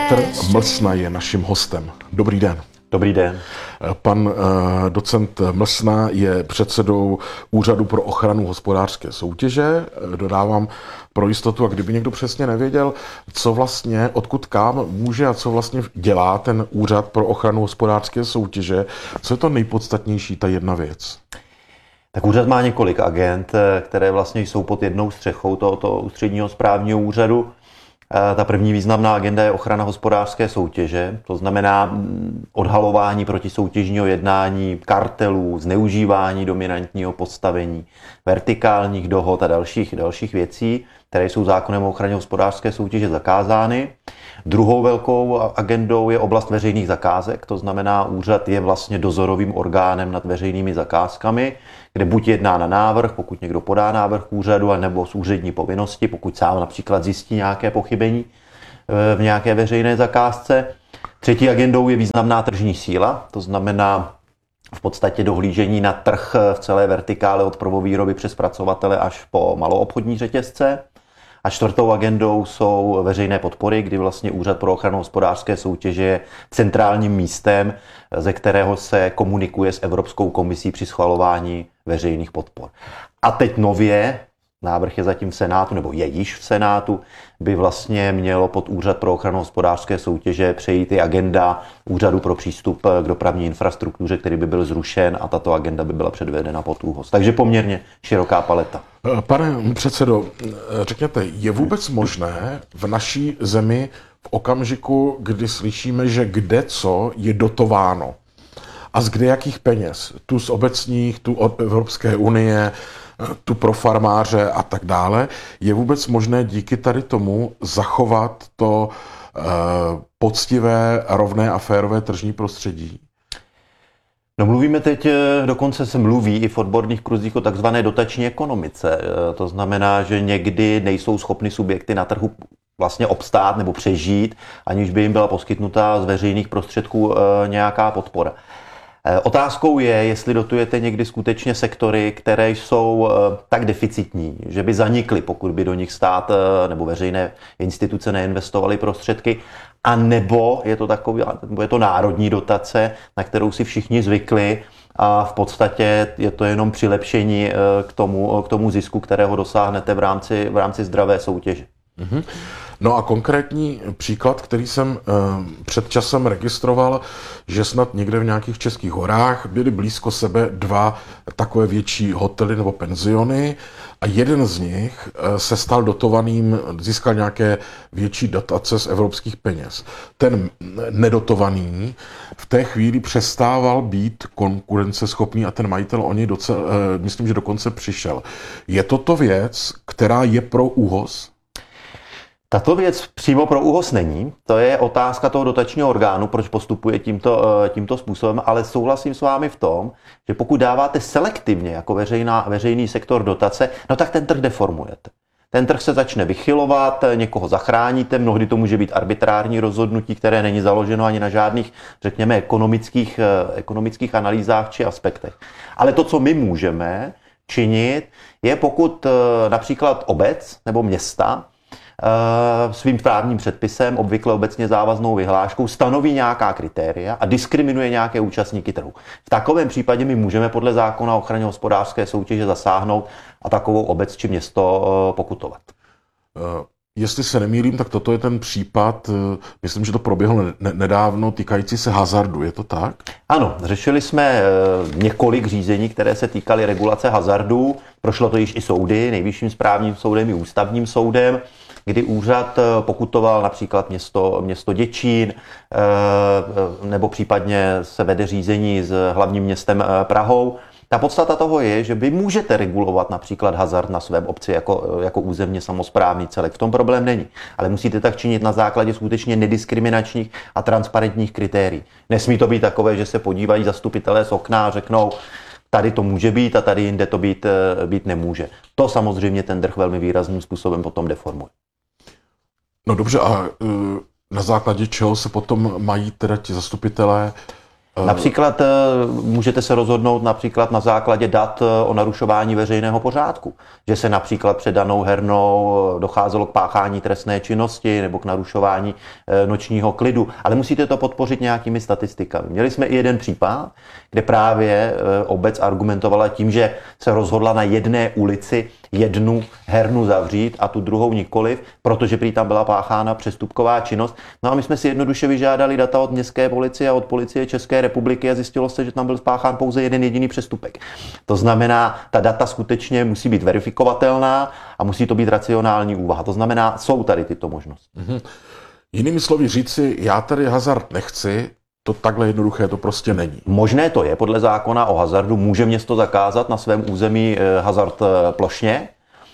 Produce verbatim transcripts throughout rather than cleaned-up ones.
Petr Mlsna je naším hostem. Dobrý den. Dobrý den. Pan uh, docent Mlsna je předsedou Úřadu pro ochranu hospodářské soutěže. Dodávám pro jistotu, a kdyby někdo přesně nevěděl, co vlastně, odkud kam může a co vlastně dělá ten Úřad pro ochranu hospodářské soutěže, co je to nejpodstatnější, ta jedna věc? Tak úřad má několik agent, které vlastně jsou pod jednou střechou tohoto ústředního správního úřadu. Ta první významná agenda je ochrana hospodářské soutěže, to znamená odhalování protisoutěžního jednání, kartelů, zneužívání dominantního postavení, vertikálních dohod a dalších, dalších věcí, které jsou zákonem o ochraně hospodářské soutěže zakázány. Druhou velkou agendou je oblast veřejných zakázek, to znamená, úřad je vlastně dozorovým orgánem nad veřejnými zakázkami, kde buď jedná na návrh, pokud někdo podá návrh k úřadu, nebo z úřední povinnosti, pokud sám například zjistí nějaké pochybení v nějaké veřejné zakázce. Třetí agendou je významná tržní síla, to znamená v podstatě dohlížení na trh v celé vertikále od prvovýroby přes zpracovatele až po maloobchodní řetězce. A čtvrtou agendou jsou veřejné podpory, kdy vlastně Úřad pro ochranu hospodářské soutěže je centrálním místem, ze kterého se komunikuje s Evropskou komisí při schvalování veřejných podpor. A teď nově, návrh je zatím v Senátu, nebo je již v Senátu, by vlastně mělo pod Úřad pro ochranu hospodářské soutěže přejít i agenda Úřadu pro přístup k dopravní infrastruktuře, který by byl zrušen, a tato agenda by byla předvedena pod ÚOHS. Takže poměrně široká paleta. Pane předsedo, řekněte, je vůbec možné v naší zemi v okamžiku, kdy slyšíme, že kde co je dotováno a z kde jakých peněz, tu z obecních, tu od Evropské unie, tu pro farmáře a tak dále, je vůbec možné díky tady tomu zachovat to eh, poctivé, rovné a férové tržní prostředí? No, mluvíme teď, dokonce se mluví i v odborných kruzích o takzvané dotační ekonomice. To znamená, že někdy nejsou schopny subjekty na trhu vlastně obstát nebo přežít, aniž by jim byla poskytnuta z veřejných prostředků nějaká podpora. Otázkou je, jestli dotujete někdy skutečně sektory, které jsou tak deficitní, že by zanikly, pokud by do nich stát nebo veřejné instituce neinvestovaly prostředky, a nebo je to takový, nebo je to národní dotace, na kterou si všichni zvykli, a v podstatě je to jenom přilepšení k tomu, k tomu zisku, kterého dosáhnete v rámci, v rámci zdravé soutěže. Mm-hmm. No a konkrétní příklad, který jsem e, před časem registroval, že snad někde v nějakých českých horách byly blízko sebe dva takové větší hotely nebo penziony a jeden z nich e, se stal dotovaným, získal nějaké větší dotace z evropských peněz. Ten nedotovaný v té chvíli přestával být konkurenceschopný a ten majitel o něj docela, e, myslím, že dokonce přišel. Je toto věc, která je pro ÚOHS? Tato věc přímo pro ÚOHS není, to je otázka toho dotačního orgánu, proč postupuje tímto, tímto způsobem, ale souhlasím s vámi v tom, že pokud dáváte selektivně jako veřejná, veřejný sektor dotace, no tak ten trh deformujete. Ten trh se začne vychylovat, někoho zachráníte, mnohdy to může být arbitrární rozhodnutí, které není založeno ani na žádných, řekněme, ekonomických, ekonomických analýzách či aspektech. Ale to, co my můžeme činit, je pokud například obec nebo města svým právním předpisem, obvykle obecně závaznou vyhláškou, stanoví nějaká kritéria a diskriminuje nějaké účastníky trhu. V takovém případě my můžeme podle zákona o ochraně hospodářské soutěže zasáhnout a takovou obec či město pokutovat. Jestli se nemýlím, tak toto je ten případ, myslím, že to proběhlo nedávno, týkající se hazardu, je to tak? Ano, řešili jsme několik řízení, které se týkaly regulace hazardu. Prošlo to již i soudy, Nejvyšším správním soudem i Ústavním soudem, kdy úřad pokutoval například město, město Děčín, nebo případně se vede řízení s hlavním městem Prahou. Ta podstata toho je, že vy můžete regulovat například hazard na svém obci jako, jako územně samosprávný celek. V tom problém není. Ale musíte tak činit na základě skutečně nediskriminačních a transparentních kritérií. Nesmí to být takové, že se podívají zastupitelé z okna a řeknou, tady to může být a tady jinde to být, být nemůže. To samozřejmě ten trh velmi výrazným způsobem potom deformuje. No dobře, a na základě čeho se potom mají teda ti zastupitelé Například můžete se rozhodnout například na základě dat o narušování veřejného pořádku, že se například před danou hernou docházelo k páchání trestné činnosti nebo k narušování nočního klidu, ale musíte to podpořit nějakými statistikami. Měli jsme i jeden případ, kde právě obec argumentovala tím, že se rozhodla na jedné ulici jednu hernu zavřít a tu druhou nikoliv, protože prý tam byla páchána přestupková činnost. No a my jsme si jednoduše vyžádali data od městské policie a od policie České republiky a zjistilo se, že tam byl spáchán pouze jeden jediný přestupek. To znamená, ta data skutečně musí být verifikovatelná a musí to být racionální úvaha. To znamená, jsou tady tyto možnosti. Mm-hmm. Jinými slovy říci, já tady hazard nechci, to takhle jednoduché to prostě není. Možné to je, podle zákona o hazardu může město zakázat na svém území hazard plošně,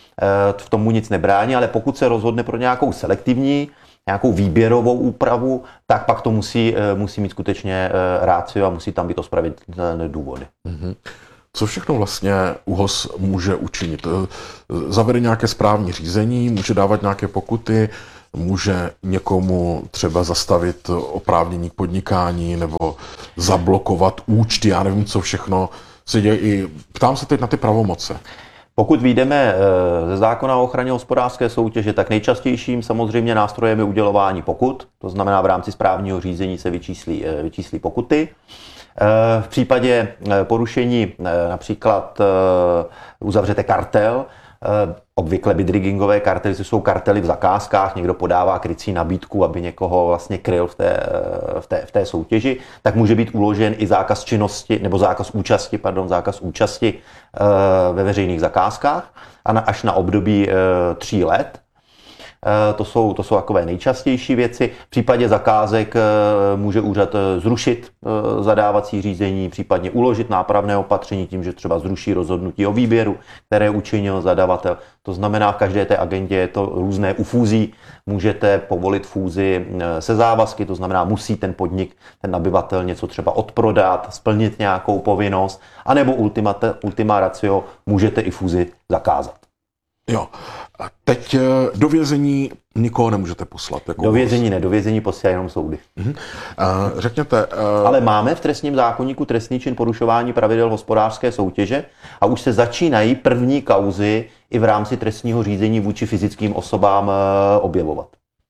v tomu nic nebrání, ale pokud se rozhodne pro nějakou selektivní, nějakou výběrovou úpravu, tak pak to musí, musí mít skutečně rácio a musí tam být ospravedlněné důvody. Mm-hmm. Co všechno vlastně ÚOHS může učinit? Zavede nějaké správní řízení, může dávat nějaké pokuty, může někomu třeba zastavit oprávnění k podnikání nebo zablokovat účty, já nevím, co všechno se děje. I ptám se teď na ty pravomoce. Pokud vyjdeme ze zákona o ochraně hospodářské soutěže, tak nejčastějším samozřejmě nástrojem je udělování pokut, to znamená v rámci správního řízení se vyčíslí, vyčíslí pokuty. V případě porušení například uzavřete kartel, obvykle bidriggingové kartely, to jsou kartely v zakázkách, někdo podává krycí nabídku, aby někoho vlastně kryl v té, v té, v té soutěži, tak může být uložen i zákaz činnosti, nebo zákaz účasti, pardon, zákaz účasti ve veřejných zakázkách a na, až na období tří let. To jsou, to jsou takové nejčastější věci. V případě zakázek může úřad zrušit zadávací řízení, případně uložit nápravné opatření tím, že třeba zruší rozhodnutí o výběru, které učinil zadavatel. To znamená, v každé té agendě je to různé u fúzí. Můžete povolit fúzi se závazky, to znamená, musí ten podnik, ten nabyvatel něco třeba odprodat, splnit nějakou povinnost, anebo ultima, ultima ratio můžete i fúzi zakázat. Jo. A teď do vězení nikoho nemůžete poslat. Jako do vězení ne, do vězení posílají jenom soudy. Uh-huh. Uh, řekněte... Uh... Ale máme v trestním zákoníku trestný čin porušování pravidel hospodářské soutěže a už se začínají první kauzy i v rámci trestního řízení vůči fyzickým osobám uh, objevovat.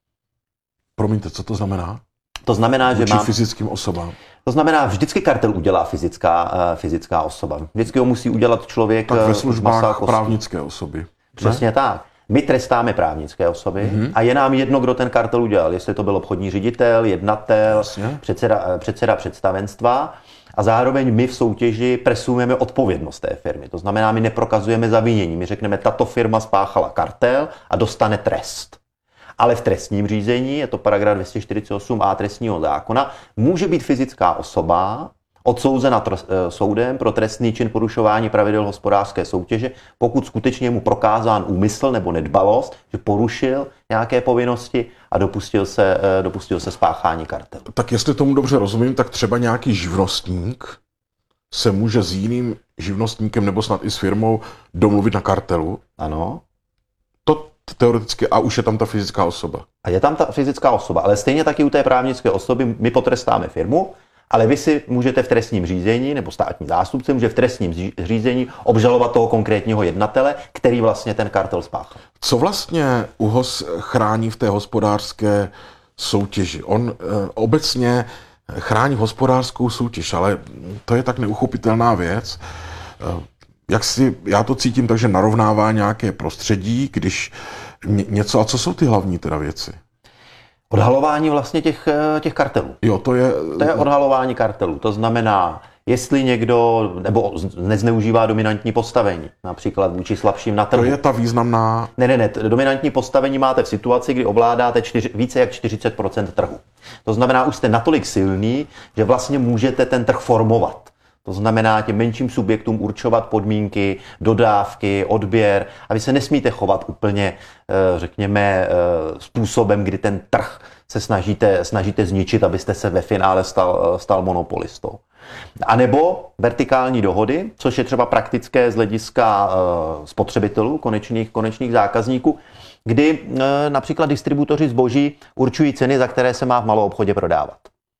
Promiňte, co to znamená? To znamená, vůči že mám... fyzickým osobám. To znamená, vždycky kartel udělá fyzická, uh, fyzická osoba. Vždycky ho musí udělat člověk... Tak ve službách právnické osoby. Přesně ne? Tak. My trestáme právnické osoby mm-hmm. a je nám jedno, kdo ten kartel udělal. Jestli to byl obchodní ředitel, jednatel, předseda, předseda představenstva. A zároveň my v soutěži presumujeme odpovědnost té firmy. To znamená, my neprokazujeme zavinění. My řekneme, tato firma spáchala kartel a dostane trest. Ale v trestním řízení, je to paragraf dvě stě čtyřicet osm a trestního zákona, může být fyzická osoba odsouzena tr- soudem pro trestný čin porušování pravidel hospodářské soutěže, pokud skutečně mu prokázán úmysl nebo nedbalost, že porušil nějaké povinnosti a dopustil se, dopustil se spáchání kartelu. Tak jestli tomu dobře rozumím, tak třeba nějaký živnostník se může s jiným živnostníkem nebo snad i s firmou domluvit na kartelu. Ano. To teoreticky, a už je tam ta fyzická osoba. A je tam ta fyzická osoba, ale stejně taky u té právnické osoby my potrestáme firmu, ale vy si můžete v trestním řízení, nebo státní zástupce může v trestním řízení obžalovat toho konkrétního jednatele, který vlastně ten kartel spáchal. Co vlastně ÚOHS chrání v té hospodářské soutěži? On e, obecně chrání hospodářskou soutěž, ale to je tak neuchopitelná věc. E, jak si, já to cítím tak, že narovnává nějaké prostředí, když ně, něco, a co jsou ty hlavní teda věci? Odhalování vlastně těch, těch kartelů. Jo, to je... To je odhalování kartelů. To znamená, jestli někdo nebo nezneužívá dominantní postavení, například vůči slabším na trhu. To je ta významná... Ne, ne, ne. Dominantní postavení máte v situaci, kdy ovládáte čtyři, více jak čtyřicet procent trhu. To znamená, už jste natolik silný, že vlastně můžete ten trh formovat. To znamená těm menším subjektům určovat podmínky, dodávky, odběr a vy se nesmíte chovat úplně, řekněme, způsobem, kdy ten trh se snažíte, snažíte zničit, abyste se ve finále stal, stal monopolistou. A nebo vertikální dohody, což je třeba praktické z hlediska spotřebitelů, konečných, konečných zákazníků, kdy například distributoři zboží určují ceny, za které se má v maloobchodě prodávat.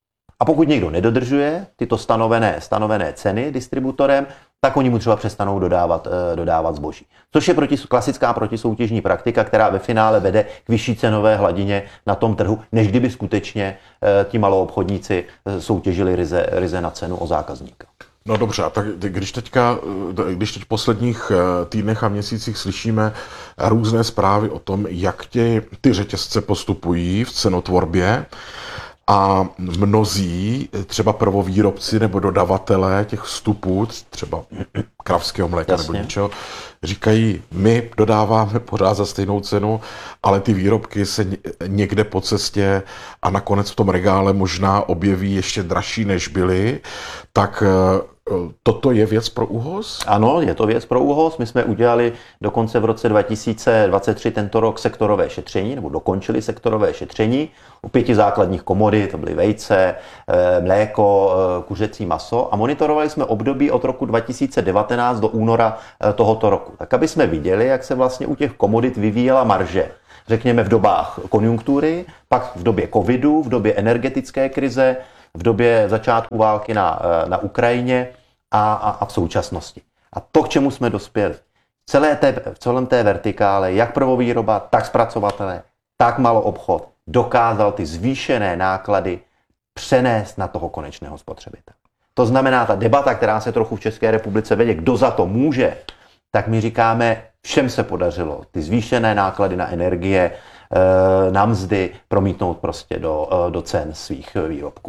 A pokud někdo nedodržuje tyto stanovené, stanovené ceny distributorem, tak oni mu třeba přestanou dodávat, dodávat zboží. Což je proti, klasická protisoutěžní praktika, která ve finále vede k vyšší cenové hladině na tom trhu, než kdyby skutečně ti maloobchodníci soutěžili ryze, ryze na cenu o zákazníka. No dobře, a tak když teďka, když teď v posledních týdnech a měsících slyšíme různé zprávy o tom, jak tě, ty řetězce postupují v cenotvorbě, a mnozí, třeba prvovýrobci nebo dodavatelé těch vstupů, třeba kravského mléka Jasně. nebo něčeho, říkají, my dodáváme pořád za stejnou cenu, ale ty výrobky se někde po cestě a nakonec v tom regále možná objeví ještě dražší, než byly, tak toto je věc pro ÚHOS? Ano, je to věc pro ÚHOS. My jsme udělali dokonce v roce dva tisíce dvacet tři tento rok sektorové šetření, nebo dokončili sektorové šetření u pěti základních komodit, to byly vejce, mléko, kuřecí maso, a monitorovali jsme období od roku dva tisíce devatenáct do února tohoto roku. Tak aby jsme viděli, jak se vlastně u těch komodit vyvíjela marže. Řekněme v dobách konjunktury, pak v době covidu, v době energetické krize, v době začátku války na, na Ukrajině a, a, a v současnosti. A to, k čemu jsme dospěli. V, celé té, v celém té vertikále, jak prvovýroba, tak zpracovatelé, tak maloobchod, dokázal ty zvýšené náklady přenést na toho konečného spotřebitele. To znamená, ta debata, která se trochu v České republice vede, kdo za to může, tak my říkáme, všem se podařilo ty zvýšené náklady na energie, na mzdy promítnout prostě do, do cen svých výrobků.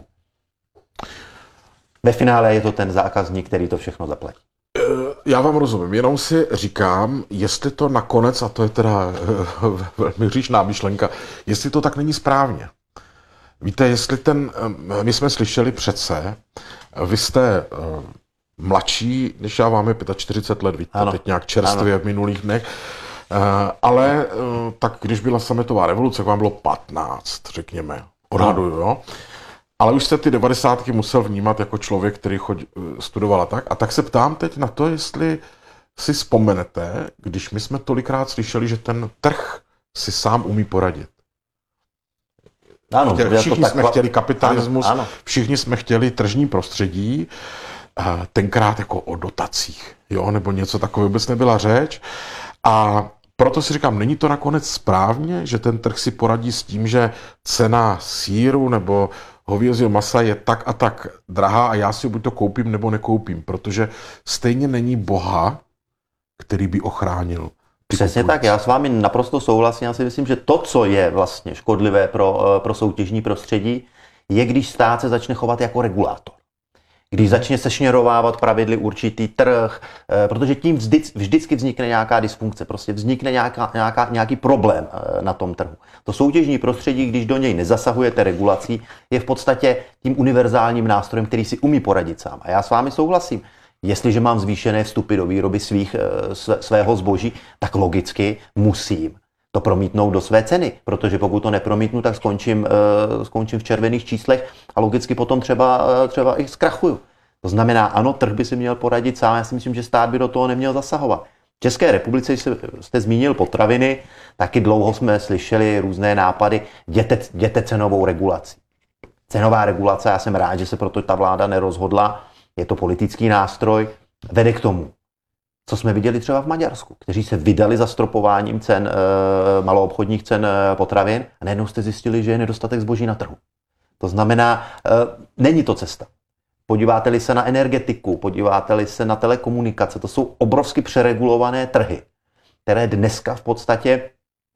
Ve finále je to ten zákazník, který to všechno zaplatí. Já vám rozumím, jenom si říkám, jestli to nakonec, a to je teda velmi hříšná myšlenka, jestli to tak není správně. Víte, jestli ten, my jsme slyšeli přece, vy jste mladší, než já, vám je čtyřicet pět let, víte, ano. Teď nějak čerstvě ano. v minulých dnech, ale tak když byla sametová revoluce, tak vám bylo patnáct, řekněme, odhaduju, jo. Ale už jste ty devadesátky musel vnímat jako člověk, který chodí, studoval a tak. A tak se ptám teď na to, jestli si vzpomenete, když my jsme tolikrát slyšeli, že ten trh si sám umí poradit. Ano, Chtěli, všichni to jsme tak... chtěli kapitalismus, ano, ano. všichni jsme chtěli tržní prostředí, tenkrát jako o dotacích, jo, nebo něco takového vůbec nebyla řeč. A proto si říkám, není to nakonec správně, že ten trh si poradí s tím, že cena sýru nebo hovězího masa je tak a tak drahá a já si buď to koupím nebo nekoupím, protože stejně není Boha, který by ochránil. Přesně tak, já s vámi naprosto souhlasím. Já si myslím, že to, co je vlastně škodlivé pro, pro soutěžní prostředí, je, když stát se začne chovat jako regulátor. Když začne sešněrovávat pravidly určitý trh, protože tím vždy, vždycky vznikne nějaká dysfunkce, prostě vznikne nějaká, nějaká, nějaký problém na tom trhu. To soutěžní prostředí, když do něj nezasahujete regulací, je v podstatě tím univerzálním nástrojem, který si umí poradit sám. A já s vámi souhlasím. Jestliže mám zvýšené vstupy do výroby svých, svého zboží, tak logicky musím to promítnout do své ceny, protože pokud to nepromítnu, tak skončím, skončím v červených číslech a logicky potom třeba, třeba i zkrachuju. To znamená, ano, trh by si měl poradit sám, já si myslím, že stát by do toho neměl zasahovat. V České republice jste zmínil potraviny, taky dlouho jsme slyšeli různé nápady, jděte, jděte cenovou regulací. Cenová regulace, já jsem rád, že se proto ta vláda nerozhodla, je to politický nástroj, vede k tomu, co jsme viděli třeba v Maďarsku, kteří se vydali za stropováním cen, e, maloobchodních cen e, potravin a najednou jste zjistili, že je nedostatek zboží na trhu. To znamená, e, není to cesta. Podíváte-li se na energetiku, podíváte-li se na telekomunikace, to jsou obrovsky přeregulované trhy, které dneska v podstatě e,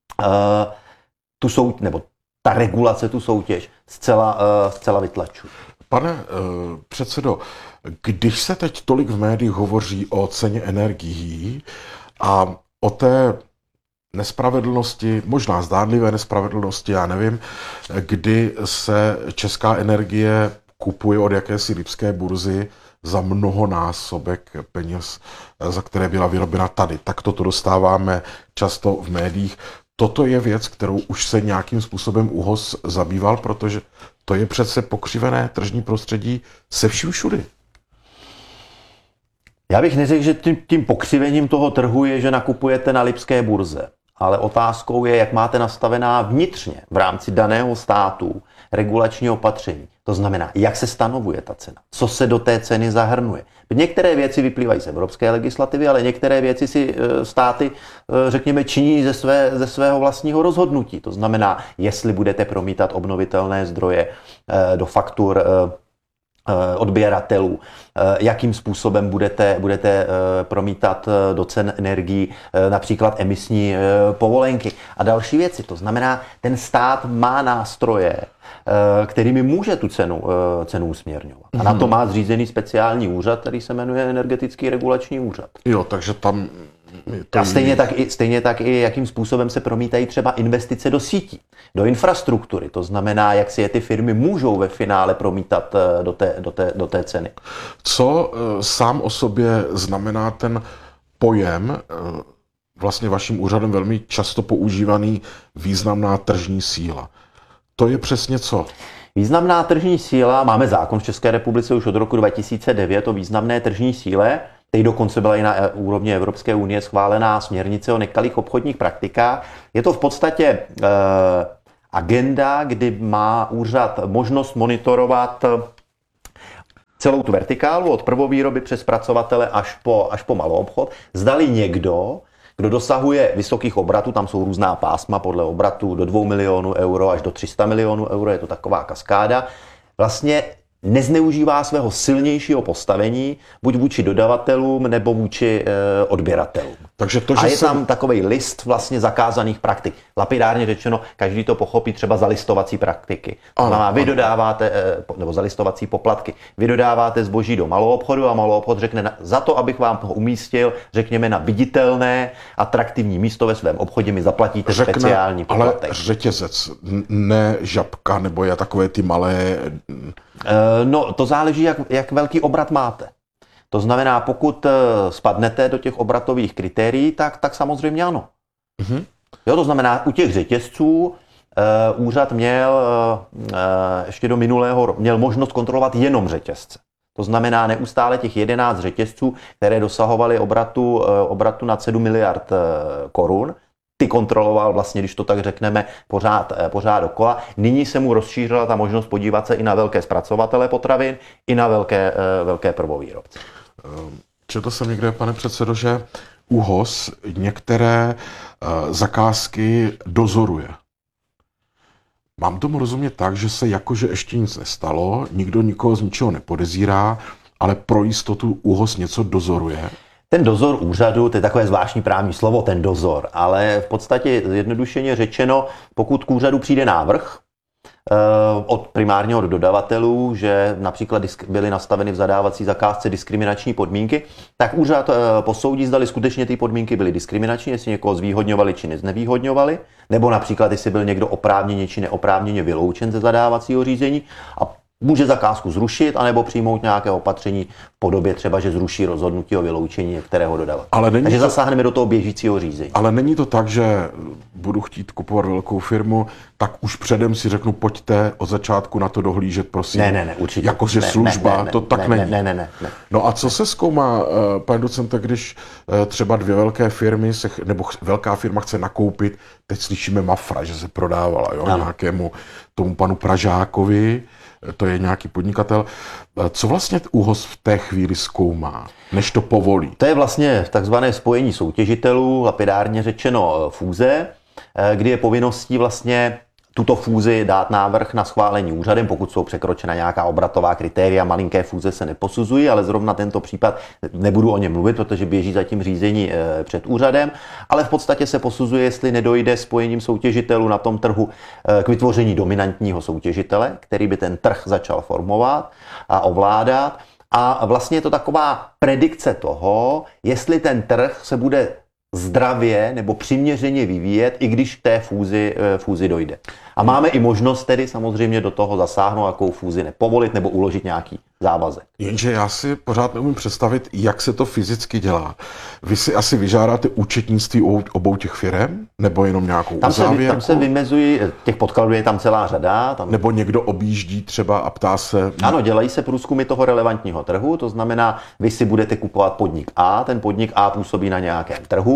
tu sou, nebo ta regulace, tu soutěž zcela, e, zcela vytlačuje. Pane uh, předsedo, když se teď tolik v médiích hovoří o ceně energií a o té nespravedlnosti, možná zdánlivé nespravedlnosti, já nevím, kdy se česká energie kupuje od jakési lipské burzy za mnohonásobek peněz, za které byla vyrobena tady. Tak toto dostáváme často v médiích. Toto je věc, kterou už se nějakým způsobem ÚHOS zabýval, protože to je přece pokřivené tržní prostředí se vším všudy. Já bych neřekl, že tím, tím pokřivením toho trhu je, že nakupujete na lipské burze. ale otázkou je, jak máte nastavená vnitřně v rámci daného státu regulační opatření. To znamená, jak se stanovuje ta cena, co se do té ceny zahrnuje. Některé věci vyplývají z evropské legislativy, ale některé věci si státy, řekněme, činí ze, své, ze svého vlastního rozhodnutí. To znamená, jestli budete promítat obnovitelné zdroje do faktur odběratelů, jakým způsobem budete, budete promítat do cen energií například emisní povolenky a další věci. To znamená, ten stát má nástroje, kterými může tu cenu, cenu usměrňovat. A na to má zřízený speciální úřad, který se jmenuje Energetický regulační úřad. Jo, takže tam... A stejně tak, i, stejně tak i jakým způsobem se promítají třeba investice do sítí, do infrastruktury. To znamená, jak si je ty firmy můžou ve finále promítat do té, do té, do té ceny. Co sám o sobě znamená ten pojem, vlastně vaším úřadem velmi často používaný, významná tržní síla? To je přesně co? Významná tržní síla, máme zákon v České republice už od roku dva tisíce devět o významné tržní síle. Teď dokonce byla i na úrovni Evropské unie schválená směrnice o nekalých obchodních praktikách. Je to v podstatě eh, agenda, kdy má úřad možnost monitorovat celou tu vertikálu od prvovýroby přes zpracovatele až po, až po maloobchod. Zdali někdo, kdo dosahuje vysokých obratů, tam jsou různá pásma podle obratu do dvou milionů euro až do tři sta milionů euro, je to taková kaskáda, vlastně nezneužívá svého silnějšího postavení, buď vůči dodavatelům, nebo vůči e, odběratelům. Takže to, že a je jsem... tam takovej list vlastně zakázaných praktik. Lapidárně řečeno, každý to pochopí třeba za listovací praktiky. To znamená, vy dodáváte, e, nebo za listovací poplatky, vy dodáváte zboží do maloobchodu a maloobchod řekne, za to, abych vám ho umístil, řekněme, na viditelné, atraktivní místo ve svém obchodě, mi zaplatíte řekne, speciální poplatek. Ale řetězec, ne žabka, nebo je takové ty malé... No, to záleží, jak, jak velký obrat máte. To znamená, pokud spadnete do těch obratových kritérií, tak, tak samozřejmě ano. Mm-hmm. Jo, to znamená, u těch řetězců uh, úřad měl uh, ještě do minulého roku měl možnost kontrolovat jenom řetězce. To znamená neustále těch jedenáct řetězců, které dosahovaly obratu, uh, obratu na sedm miliard uh, korun, ty kontroloval vlastně, když to tak řekneme, pořád, pořád dokola. Nyní se mu rozšířila ta možnost podívat se i na velké zpracovatele potravin, i na velké, velké prvovýrobce. Četl jsem někde, pane předsedo, že ÚOHS některé zakázky dozoruje. Mám tomu rozumět tak, že se jakože ještě nic nestalo, nikdo nikoho z ničeho nepodezírá, ale pro jistotu ÚOHS něco dozoruje? Ten dozor úřadu, to je takové zvláštní právní slovo, ten dozor, ale v podstatě zjednodušeně řečeno, pokud k úřadu přijde návrh od primárně od dodavatelů, že například byly nastaveny v zadávací zakázce diskriminační podmínky, tak úřad posoudí, zdali skutečně ty podmínky byly diskriminační, jestli někoho zvýhodňovali či neznevýhodňovali, nebo například jestli byl někdo oprávněně či neoprávněně vyloučen ze zadávacího řízení a může zakázku zrušit, anebo přijmout nějaké opatření v podobě třeba, že zruší rozhodnutí o vyloučení některého dodavatele. Takže to... zasáhneme do toho běžícího řízení. Ale není to tak, že budu chtít kupovat velkou firmu, tak už předem si řeknu, pojďte od začátku na to dohlížet, prosím. Ne, ne, ne, určitě. Jakože služba, ne, ne, ne, to tak ne, není. Ne, ne, ne, ne. No a co se zkoumá, pane docente, když třeba dvě velké firmy, se, nebo velká firma chce nakoupit, teď slyšíme Mafra, že se prodávala, jo, nějakému tomu panu Pražákovi, to je nějaký podnikatel. Co vlastně ÚOHS v té chvíli zkoumá, než to povolí? To je vlastně takzvané spojení soutěžitelů, lapidárně řečeno fúze, kdy je povinností vlastně tuto fúzi dát návrh na schválení úřadem, pokud jsou překročena nějaká obratová kritéria, malinké fúze se neposuzují, ale zrovna tento případ nebudu o něm mluvit, protože běží zatím řízení před úřadem, ale v podstatě se posuzuje, jestli nedojde spojením soutěžitelů na tom trhu k vytvoření dominantního soutěžitele, který by ten trh začal formovat a ovládat. A vlastně je to taková predikce toho, jestli ten trh se bude zdravě nebo přiměřeně vyvíjet, i když k té fúzi, fúzi dojde. A máme i možnost tedy samozřejmě do toho zasáhnout, jakou fúzi nepovolit nebo uložit nějaký závazek. Jenže já si pořád neumím představit, jak se to fyzicky dělá. Vy si asi vyžádáte účetnictví obou těch firem? Nebo jenom nějakou tam se, závěrku? Tam se vymezují, těch podkladů je tam celá řada. Tam... Nebo někdo objíždí třeba a ptá se... Ano, dělají se průzkumy toho relevantního trhu, to znamená, vy si budete kupovat podnik A, ten podnik A působí na nějakém trhu,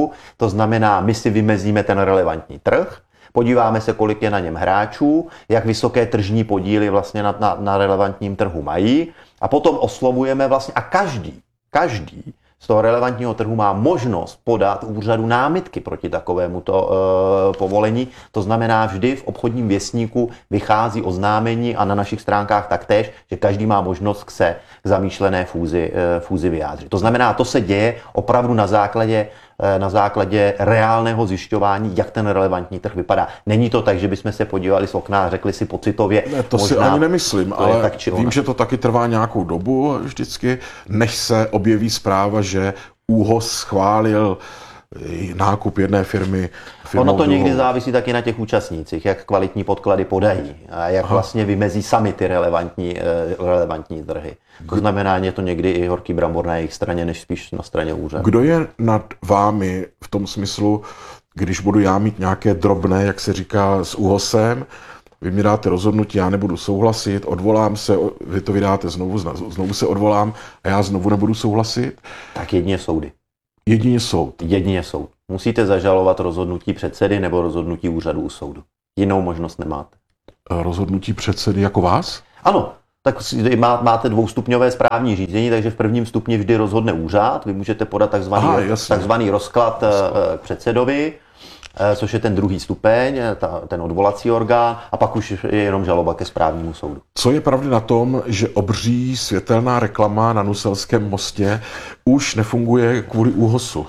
trhu, to znamená, my si vymezíme ten relevantní trh, podíváme se, kolik je na něm hráčů, jak vysoké tržní podíly vlastně na, na, na relevantním trhu mají a potom oslovujeme vlastně a každý, každý z toho relevantního trhu má možnost podat úřadu námitky proti takovémuto e, povolení. To znamená, vždy v obchodním věstníku vychází oznámení a na našich stránkách taktéž, že každý má možnost k se k zamýšlené fúzi, e, fúzi vyjádřit. To znamená, to se děje opravdu na základě na základě reálného zjišťování, jak ten relevantní trh vypadá. Není to tak, že bychom se podívali z okna a řekli si pocitově. Ne, to možná, si ani nemyslím, ale tak, vím, že to taky trvá nějakou dobu vždycky, než se objeví zpráva, že ÚOHS schválil nákup jedné firmy. Ono to druhou. někdy závisí taky na těch účastnících, jak kvalitní podklady podají a jak Aha. vlastně vymezí sami ty relevantní, relevantní trhy. To znamená, je to někdy i horký brambor na jejich straně, než spíš na straně úřadu. Kdo je nad vámi v tom smyslu, když budu já mít nějaké drobné, jak se říká, s ÚOHSem, vy mi dáte rozhodnutí, já nebudu souhlasit, odvolám se, vy to vydáte znovu, znovu se odvolám a já znovu nebudu souhlasit? Tak jedině soudy. Jedině soud. Jedině soud. Musíte zažalovat rozhodnutí předsedy nebo rozhodnutí úřadu u soudu. Jinou možnost nemáte. Rozhodnutí předsedy jako vás? Ano. Tak máte dvoustupňové správní řízení, takže v prvním stupni vždy rozhodne úřad. Vy můžete podat takzvaný, Aha, takzvaný rozklad k předsedovi, což je ten druhý stupeň, ta, ten odvolací orgán, a pak už je jenom žaloba ke správnímu soudu. Co je pravdy na tom, že obří světelná reklama na Nuselském mostě už nefunguje kvůli ÚOHSu?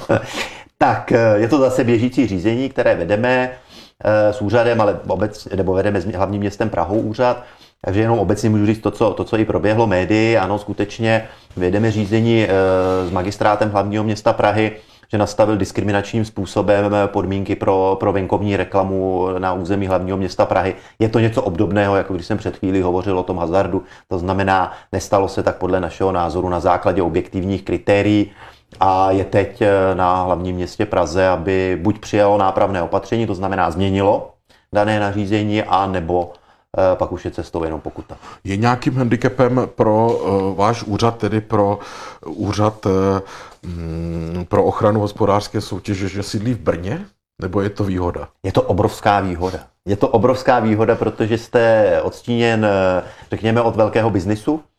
Tak je to zase běžící řízení, které vedeme s úřadem, ale obec, nebo vedeme s hlavním městem Prahou úřad. Takže jenom obecně můžu říct to, co, to, co i proběhlo médii. Ano, skutečně vedeme řízení e, s magistrátem hlavního města Prahy, že nastavil diskriminačním způsobem podmínky pro, pro venkovní reklamu na území hlavního města Prahy. Je to něco obdobného, jako když jsem před chvílí hovořil o tom hazardu. To znamená, nestalo se tak podle našeho názoru na základě objektivních kritérií a je teď na hlavním městě Praze, aby buď přijalo nápravné opatření, to znamená změnilo dané nařízení, a nebo pak už je cestou jenom pokuta. Je nějakým handicapem pro uh, váš úřad, tedy pro úřad uh, mm, pro ochranu hospodářské soutěže, že sídlí v Brně? Nebo je to výhoda? Je to obrovská výhoda. Je to obrovská výhoda, protože jste odstíněn, řekněme, od velkého biznisu, uh,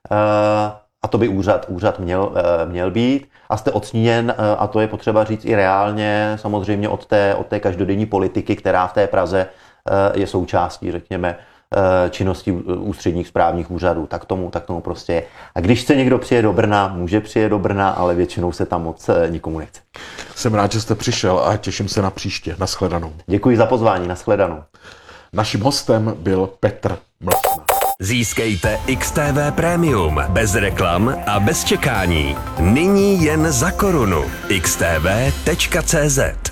a to by úřad, úřad měl, uh, měl být, a jste odstíněn, uh, a to je potřeba říct i reálně, samozřejmě od té, od té každodenní politiky, která v té Praze je součástí, řekněme, činnosti ústředních správních úřadů. Tak tomu, tak tomu prostě je. A když se někdo přijede do Brna, může přijet do Brna, ale většinou se tam moc nikomu nechce. Jsem rád, že jste přišel a těším se na příště. Nashledanou. Děkuji za pozvání. Nashledanou. Naším hostem byl Petr Mlsna. Získejte X T V Premium bez reklam a bez čekání. Nyní jen za korunu. x t v tečka c z